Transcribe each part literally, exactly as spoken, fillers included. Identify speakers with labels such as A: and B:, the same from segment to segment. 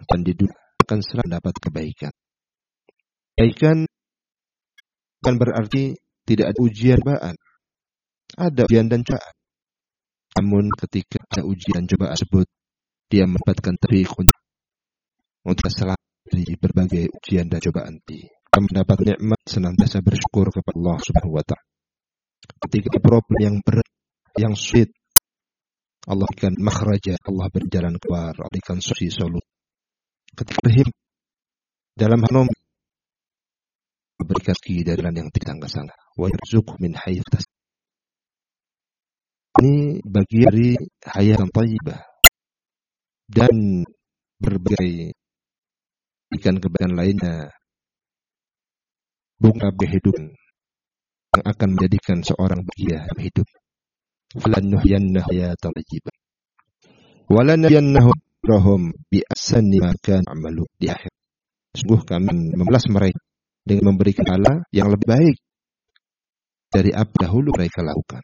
A: dan di dunia akan selalu dapat kebaikan. Kebaikan bukan berarti tidak ada ujian cobaan. Ada ujian dan cobaan. Namun ketika ada ujian dan cobaan tersebut, dia mendapatkan taufik untuk untuk selamat dari berbagai ujian dan cobaan. Dia mendapat nikmat senantiasa bersyukur kepada Allah Subhanahu wa taala. Ketika problem yang berat, yang sulit, Allah berikan makhraja, Allah berjalan keluar, Allah berikan solusi solusi. Ketika berhim dalam hanom berikan rezeki dari jalan yang tidak sangka-sangka. Wa yarzuqhu min haitsu tas. Ini bagian dari hayat yang thayyibah dan berbagai kebaikan lainnya, bunga kehidupan yang akan menjadikan seorang bahagia dalam hidup. Falanuhyannahu hayatan thayyibah wa lanahyannahu rahum bi ahsani ma kanu amalu di akhir. Sungguh kami membalas mereka dengan memberikan pahala yang lebih baik dari apa dahulu mereka lakukan.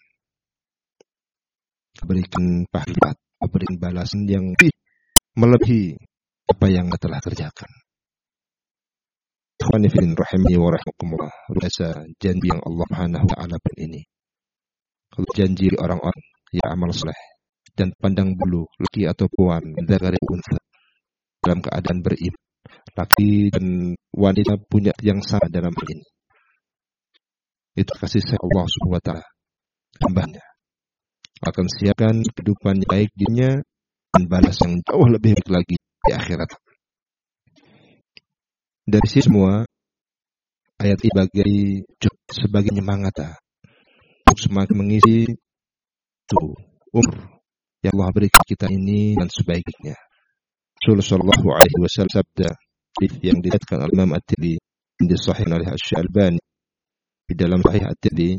A: Berikan pahala, berikan balasan yang lebih melebihi apa yang telah kerjakan. Ikhwanifin rahimani wa rahimakumullah. Biasa janji yang Allah Subhanahu wa taala ini. Kalau janji orang-orang yang amal saleh dan pandang bulu, laki atau puan, dzakari unsa, dalam keadaan beriman, laki dan wanita punya yang sama dalam hal ini. Itu kasih sayang Allah Subhanahu wa taala hambanya. Akan siapkan kehidupan yang baik dirinya dan balas yang jauh lebih baik lagi di akhirat. Dari sini semua ayat ini sebagai sebagai penyemangat untuk semakin mengisi tuh umur yang Allah berikan kita ini dan sebaiknya. Rasulullah Shallallahu Alaihi Wasallam sabda yang diriwayatkan oleh Imam At-Tirmidzi di Sahih oleh Asy-Syalbani di dalam Sahih At-Tirmidzi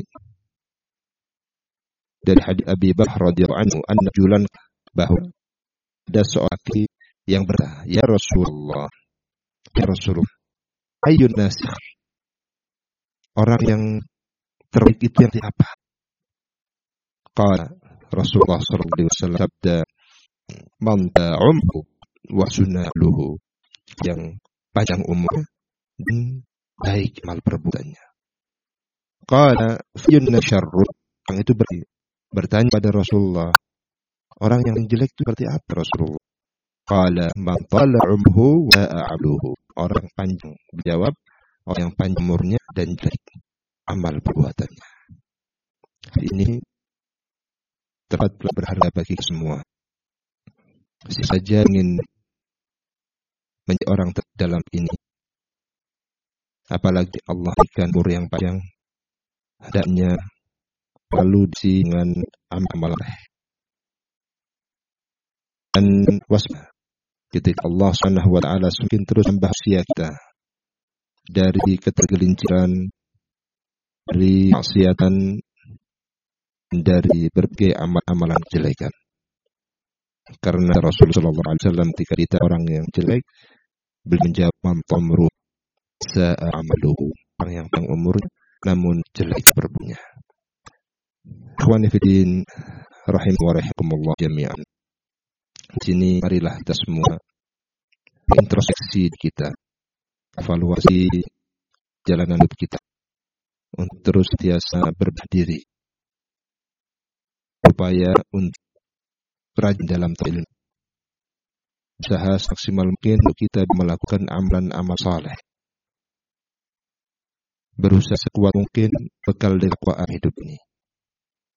A: dari hadits Abi Bakar radhiyallahu anhu anna julan bahwa ada seorang yang berkata, ya Rasulullah, ya Rasulullah, ayyun nasi, orang yang terbaik itu yang siapa? Qala Rasulullah sallallahu alaihi wasallam sabda, man ta'umhu wa sunaluhu, yang panjang umurnya dan baik amal perbuatannya. Qala fiyunna syarrun, yang itu berarti bertanya pada Rasulullah, orang yang jelek itu berarti apa Rasulullah? Qala man tala umruhu wa a'aluhu, orang panjang. Berjawab, orang yang panjang umurnya dan jelek amal perbuatannya. Ini tepat berharga bagi semua. Siapa saja ingin menjadi orang dalam ini, apalagi Allah berikan umur yang panjang, hendaknya lalu diisi dengan amal dan waspada. Ketika Allah Subhanahu wa taala semakin terus membahagia kita dari ketergelinciran, dari maksiatan, dari berbagai amal-amalan kejelekan. Karena Rasulullah sallallahu alaihi wasallam ketika kita orang yang jelek, beliau menjawab man tamru sa'a amaluhu, orang yang panjang umur namun jelek perbunya. Ikhwani fillah rahim wa rahimakumullah jami'an. Di sini marilah kita semua introspeksi kita, evaluasi jalanan hidup kita untuk terus biasa berberdiri, upaya untuk rajin dalam ilmu, usaha semaksimal mungkin untuk kita melakukan amalan amal saleh, berusaha sekuat mungkin bekal dari kekwaan hidup ini.